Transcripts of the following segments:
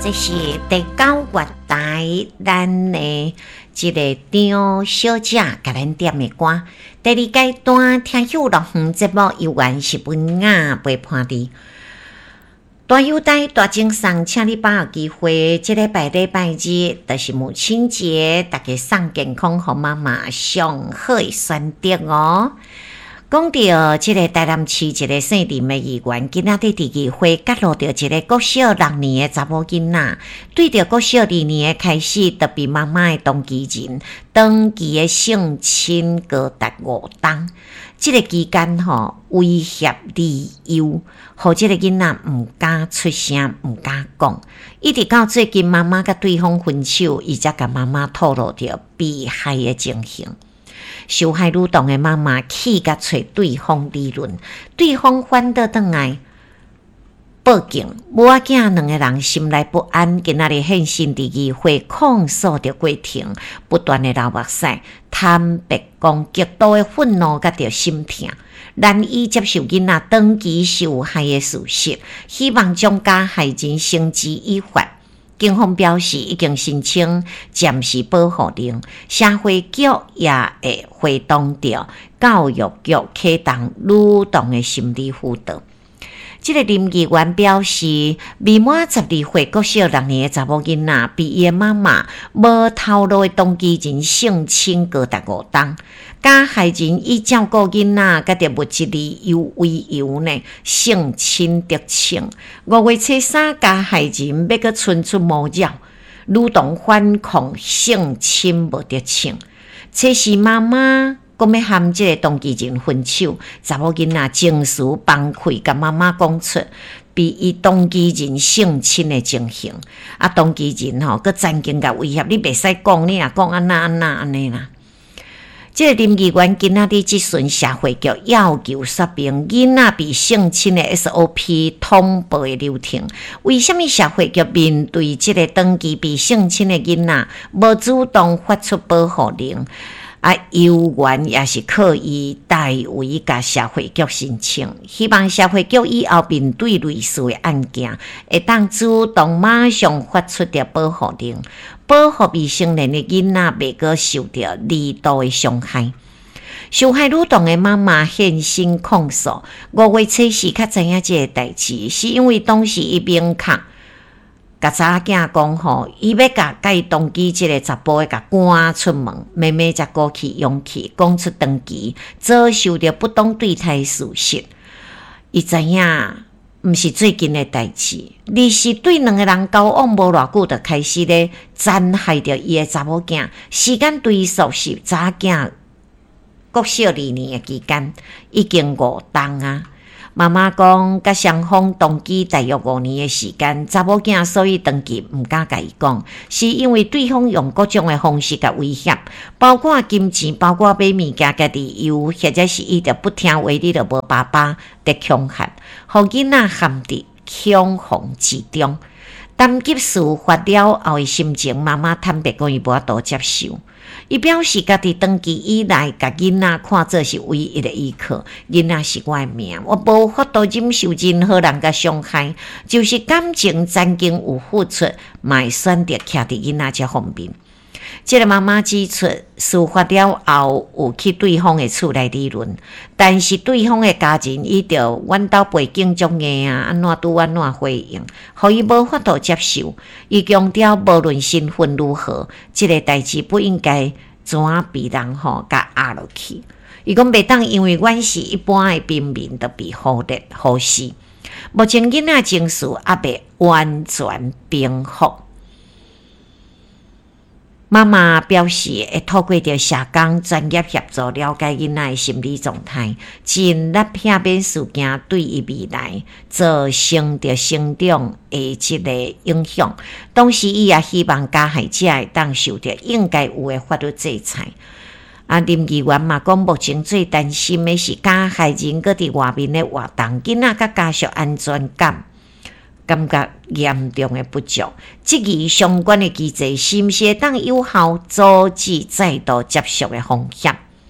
这是第9月台咱的这个张小姐给咱点的歌。第2阶段听友乐园节目由原是文雅陪伴你。大优待大精送，请你把握机会，这礼拜日就是母亲节，大家送健康给妈妈上好的选择哦。讲到这个台南市一个姓林的议员，今仔日伫议会揭露到一个国小6年的查某囡仔，对着国小2年的开始，特别妈妈的登记人登记的性侵高达5档。这个期间威胁利诱，互这个囡仔唔敢出声，唔敢讲，一直到最近妈妈甲对方分手，伊才甲妈妈透露着被害的情形。受害女童的妈妈气甲找对方理论，对方反倒转来报警，母仔囝2个人心内不安，今仔日现身伫议会控诉着过程，不断的流目屎，坦白讲极度的愤怒甲着心痛，难以接受囡仔长期受害的事实，希望将加害人绳之以法。警方表示已经申请暂时保护令，社会局也会会同着教育局启动女童的心理辅导。这个林议员表示，未满12岁国小6年的查某囡仔，被伊的妈妈无透露的登记人性侵高达5档，加害人以照顾囡仔甲着物质利诱为由呢，性侵得逞。5月初3，加害人要阁伸出魔爪，女童反抗性侵无得逞。初4妈妈讲要和这个登记人分手，查某囡仔情绪崩溃，甲妈妈讲出被伊登记人性侵的情形。登记人佮曾经甲威胁你袂使讲，你若讲安尼啦。这个林议员今仔日质询社会局，要求说明囡仔被性侵的 SOP 通报的流程。为什么社会局面对这个登记被性侵的囡仔，无主动发出保护令？有缘也是可以代为甲社会局申请，希望社会局以后面对类似的案件，会当主动马上发出的保护令，保护未成年的囡仔袂阁受到二度的伤害。受害女童的妈妈现身控诉，5月初4较知影这个代志，是因为当时伊明确甲查囝讲伊要甲伊登记这个查甫的甲赶出门，妹妹才鼓起勇气讲出登记遭受到不当对待的事实。伊知影毋是最近的代志，而是对2个人交往无偌久就开始咧残害着伊的查某囝，时间追溯是查囝国小2年的期间，已经5档啊。妈妈讲，甲双方登记大约5年的时间，查某囝所以登记毋敢甲伊讲，是因为对方用各种的方式甲威胁，包括金钱，包括买物件甲理由，或者是伊着不听话，你着无爸爸的恐吓，互囡仔陷伫恐慌之中。担急事发了后的心情，妈妈坦白讲伊无法度接受。伊表示家己登记以来，甲囡仔看做是唯一的依靠。囡仔是我的命，我无法度忍受任何人甲伤害，就是感情曾经有付出，嘛选择徛伫囡仔这方面。这个妈妈指出，事发了后有去对方的厝来理论，但是对方的家人伊着阮兜背景种硬安怎拄安怎回应，互伊无法度接受。伊强调，无论身份如何，这个代志不应该怎被人甲压落去。伊讲袂当因为阮是一般的平民，就被忽视。目前囡仔情绪还未完全平复。妈妈表示，会透过着社工专业协助，了解囡仔的心理状态，尽力避免事件对伊未来造成着成长的这个影响。同时，伊也希望加害者会当受到应该有的法律制裁。林议员嘛讲，目前最担心的是加害人搁伫外面的活动，囡仔甲家属安全感觉严重的不足，质疑相关的机制是毋是会当有效阻止再度接触的风险。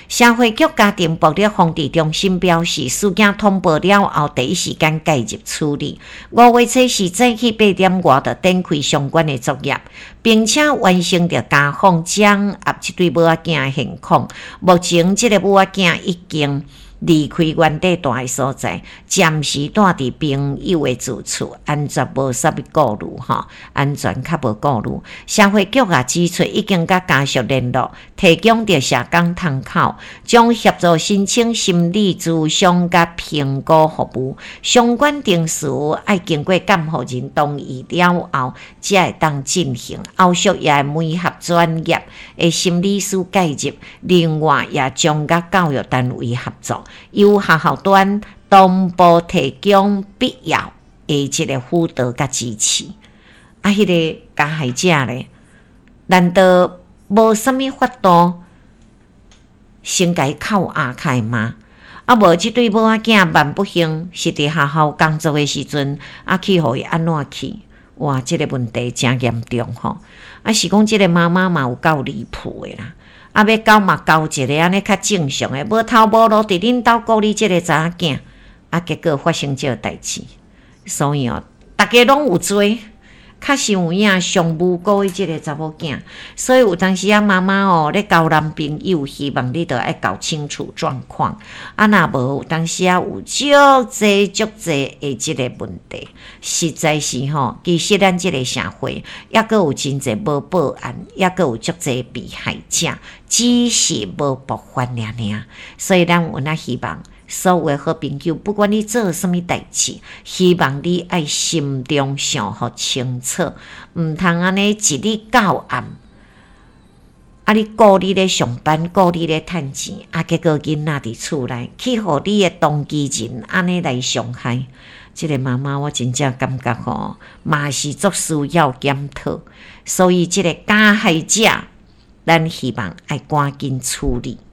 社会局家庭暴力防治中心表示，事件通报了后，第一时间介入处理。5月初时早起8点外，就展开相关的作业，并且完成着家访，掌握这对母仔囝的现况。目前，这个母仔囝已经离开原地住的所在，暂时住伫朋友的住处，安全无啥物顾虑吼，安全较无顾虑。社会局也指出，已经甲家属联络，提供着社工窗口，将协助申请心理咨商甲评估服务。相关程序要经过监护人同意了后，才会当进行。后续也会合专业的心理师介入，另外也将甲教育单位合作。由学校端同步提供必要的这个辅导甲支持。迄个加害者咧，难道无啥物法度先甲伊扣押开吗？无即对母仔囝万不幸是伫学校工作的时阵，去互伊安怎去？哇，即个问题真严重吼！是讲即个妈妈嘛有够离谱的啦。要教嘛教一个安尼较正常诶，无头无路伫恁兜顾你即个查囝，结果发生这个代志，所以大家拢有罪，较是有影上无辜的即个查某囝，所以有当时妈妈咧交男朋友，希望你着爱搞清楚状况，若无有当时有足济的即个问题，实在是其实咱即个社会抑阁有真济无报案，抑阁有足济被害者，只是无爆发尔，所以咱有哪希望。所有的好朋友，不管你做什么代志，希望你爱心中想好清楚，毋通安尼一日到暗，你顾你咧上班，顾你咧趁钱，结果囡仔伫厝内去互你的同居人安尼来伤害，这个妈妈我真正感觉嘛是足需要检讨，所以这个加害者，咱希望爱赶紧处理。